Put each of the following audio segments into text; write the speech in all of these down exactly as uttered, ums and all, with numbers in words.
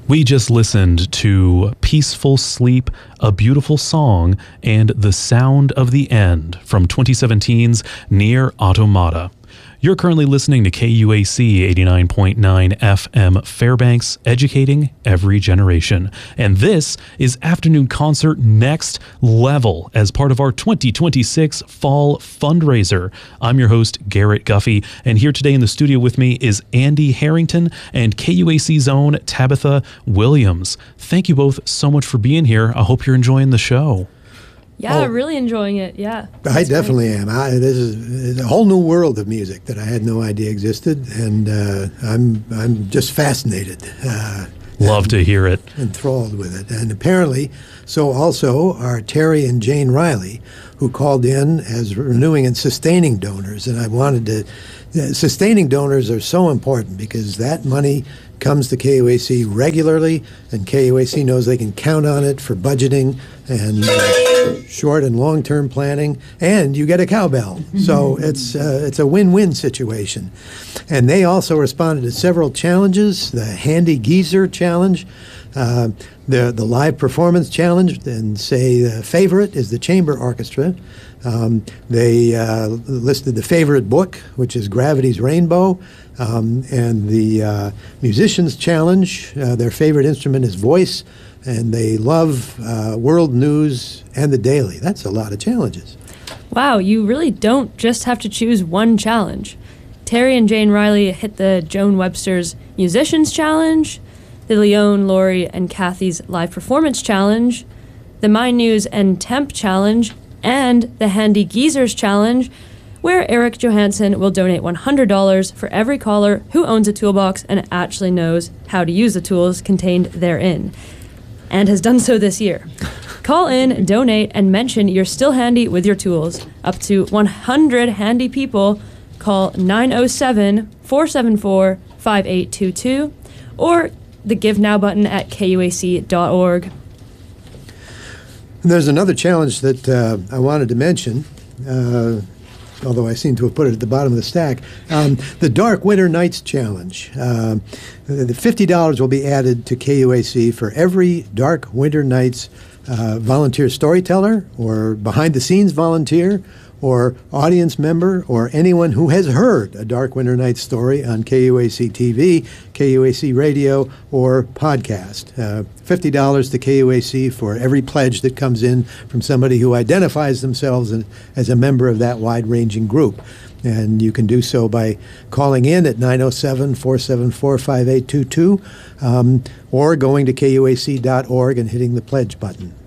We just listened to Peaceful Sleep, A Beautiful Song, and The Sound of the End from twenty seventeen's Nier Automata. You're currently listening to K U A C eighty-nine point nine F M Fairbanks, educating every generation. And this is Afternoon Concert Next Level as part of our twenty twenty-six Fall Fundraiser. I'm your host, Garrett Guffey, and here today in the studio with me is Andy Harrington and K U A C's own Tabitha Williams. Thank you both so much for being here. I hope you're enjoying the show. Yeah, oh, really enjoying it. Yeah, I definitely great. am. I, this is a whole new world of music that I had no idea existed, and uh, I'm I'm just fascinated. Uh, Love to hear it. Enthralled with it, and apparently, so also are Terry and Jane Riley, who called in as renewing and sustaining donors, and I wanted to. Uh, sustaining donors are so important because that money comes to K U A C regularly, and K U A C knows they can count on it for budgeting and uh, short and long-term planning, and you get a cowbell. So it's uh, it's a win-win situation. And they also responded to several challenges: the Handy Geezer Challenge, uh, the the Live Performance Challenge, and say the favorite is the Chamber Orchestra. Um, they uh, listed the favorite book, which is Gravity's Rainbow, um, and the uh, Musicians Challenge. Uh, their favorite instrument is voice, and they love uh, world news and the daily. That's a lot of challenges. Wow, you really don't just have to choose one challenge. Terry and Jane Riley hit the Joan Webster's Musicians Challenge, the Leon, Lori, and Kathy's Live Performance Challenge, the My News and Temp Challenge, and the Handy Geezers Challenge, where Eric Johansson will donate one hundred dollars for every caller who owns a toolbox and actually knows how to use the tools contained therein, and has done so this year. Call in, donate, and mention you're still handy with your tools. Up to one hundred handy people. Call nine oh seven, four seven four, five eight two two or the Give Now button at K U A C dot org. And there's another challenge that uh, I wanted to mention, uh, although I seem to have put it at the bottom of the stack. Um, the Dark Winter Nights Challenge. Uh, the fifty dollars will be added to K U A C for every Dark Winter Nights uh, volunteer storyteller or behind-the-scenes volunteer or audience member or anyone who has heard a Dark Winter Nights story on K U A C T V, K U A C radio, or podcast. Uh, fifty dollars to K U A C for every pledge that comes in from somebody who identifies themselves as a member of that wide-ranging group. And you can do so by calling in at nine oh seven, four seven four, five eight two two um, or going to K U A C dot org and hitting the pledge button.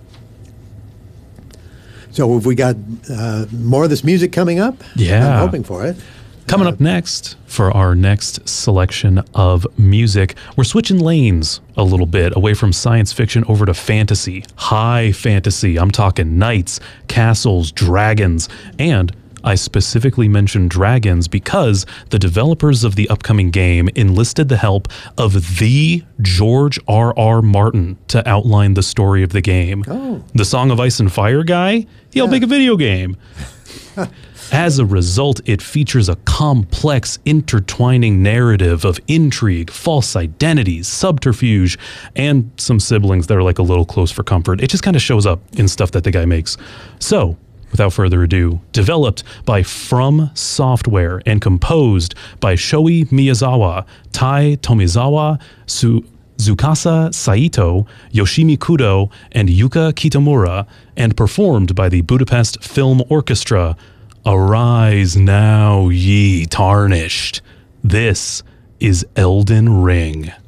So have we got uh, more of this music coming up? Yeah. I'm hoping for it. Coming uh, up next, for our next selection of music, we're switching lanes a little bit away from science fiction over to fantasy, high fantasy. I'm talking knights, castles, dragons, and I specifically mentioned dragons because the developers of the upcoming game enlisted the help of the George R R. Martin to outline the story of the game. Oh. The Song of Ice and Fire guy, he'll Yeah. make a video game. As a result, it features a complex, intertwining narrative of intrigue, false identities, subterfuge, and some siblings that are like a little close for comfort. It just kind of shows up in stuff that the guy makes. So, without further ado, developed by From Software and composed by Shoei Miyazawa, Tai Tomizawa, Su Tsukasa Saito, Yoshimi Kudo, and Yuka Kitamura, and performed by the Budapest Film Orchestra. Arise now, ye tarnished. This is Elden Ring.